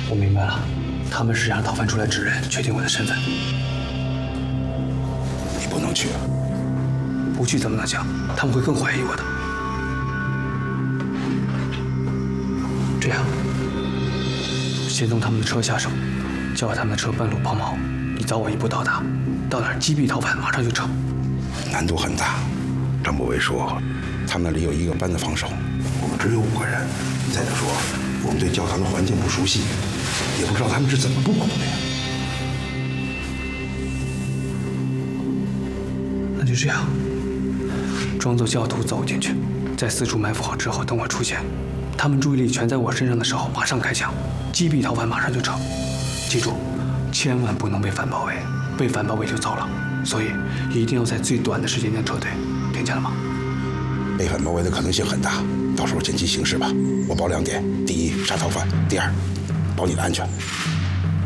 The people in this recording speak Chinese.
我明白了，他们是让逃犯出来指认，确定我的身份。 你不能去啊！ 不去怎么能行？他们会更怀疑我的。这样，先从他们的车下手，叫他们的车半路抛锚，你早我一步到达，到那儿击毙逃犯，马上就撤。 难度很大。张步伟说，他们那里有1个班的防守，我们只有5个人。再者说，我们对教堂的环境不熟悉，也不知道他们是怎么布控的呀。 那就这样，装作教徒走进去，在四处埋伏好之后，等我出现，他们注意力全在我身上的时候，马上开枪，击毙逃犯，马上就撤。记住，千万不能被反包围，被反包围就糟了。所以一定要在最短的时间内撤退，听见了吗？ 被反包围的可能性很大，到时候见机行事吧。我保2点：第一，杀逃犯；第二，保你的安全。